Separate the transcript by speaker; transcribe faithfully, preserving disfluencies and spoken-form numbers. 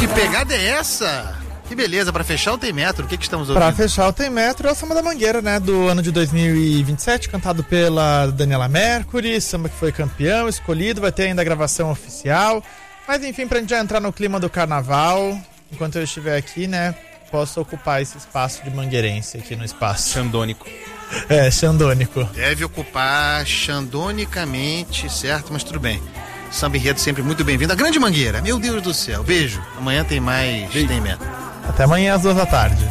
Speaker 1: Que pegada é essa? Que beleza, pra fechar o Tem Metro, o que que estamos ouvindo?
Speaker 2: Pra fechar o Tem Metro é o Samba da Mangueira, né, do ano de dois mil e vinte e sete, cantado pela Daniela Mercury, samba que foi campeão, escolhido, vai ter ainda a gravação oficial, mas enfim, pra gente já entrar no clima do carnaval, enquanto eu estiver aqui, né, posso ocupar esse espaço de mangueirense aqui no espaço.
Speaker 3: Xandônico.
Speaker 2: É, xandônico.
Speaker 1: Deve ocupar xandonicamente, certo, mas tudo bem. Samba Enredo sempre muito bem-vindo. A Grande Mangueira, meu Deus do céu, beijo. Amanhã tem mais
Speaker 3: Beijo.
Speaker 1: Tem Metro.
Speaker 2: Até amanhã às duas da tarde.